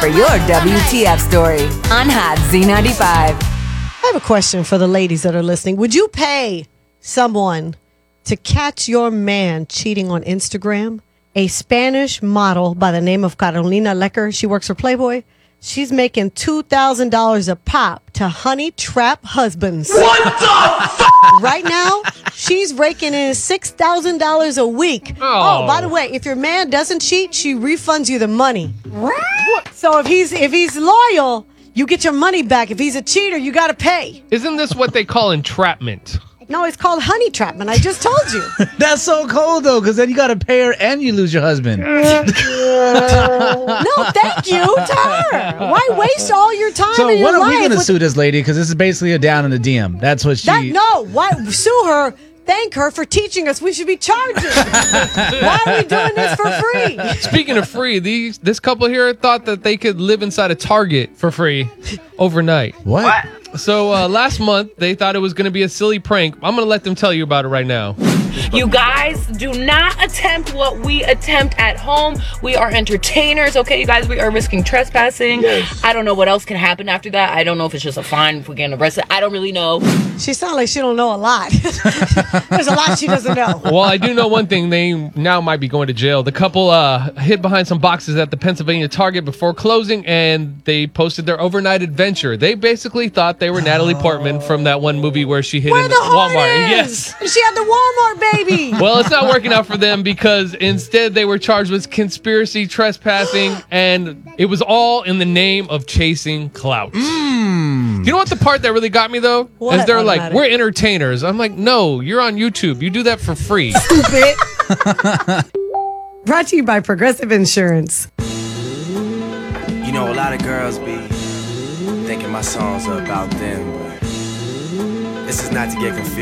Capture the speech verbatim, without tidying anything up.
for your W T F story on Hot Z ninety-five. I have a question for the ladies that are listening. Would you pay someone to catch your man cheating on Instagram? A Spanish model by the name of Carolina Lecker. She works for Playboy. She's making two thousand dollars a pop to honey trap husbands. What the fuck? Right now, she's raking in six thousand dollars a week. Oh. Oh, by the way, if your man doesn't cheat, she refunds you the money. What? So if he's if he's loyal, you get your money back. If he's a cheater, you got to pay. Isn't this what they call entrapment? No, it's called honey trapment. I just told you. That's so cold, though, because then you got to pay her and you lose your husband. No, thank you to her. Why waste all your time So in your what are life? we going to with- sue this lady? Because this is basically a down in the D M. That's what she... That, no, why sue her? Thank her for teaching us. We should be charging. Why are we doing this for free? Speaking of free, these this couple here thought that they could live inside a Target for free overnight. What? What? So uh, last month, they thought it was going to be a silly prank. I'm going to let them tell you about it right now. You guys, do not attempt what we attempt at home. We are entertainers, okay, you guys? We are risking trespassing. Yes. I don't know what else can happen after that. I don't know if it's just a fine if we get arrested. I don't really know. She sounds like she don't know a lot. There's a lot she doesn't know. Well, I do know one thing. They now might be going to jail. The couple uh, hid behind some boxes at the Pennsylvania Target before closing, and they posted their overnight adventure. They basically thought they were Natalie Portman from that one movie where she hid Where in the heart Walmart. is? Yes. She had the Walmart baby. Well, it's not working out for them because instead they were charged with conspiracy, trespassing, and it was all in the name of chasing clout. You know what the part that really got me, though? What? Is they're like, Automatic. we're entertainers. I'm like, no, you're on YouTube. You do that for free. Stupid. Brought to you by Progressive Insurance. You know, a lot of girls be thinking my songs are about them, but this is not to get confused.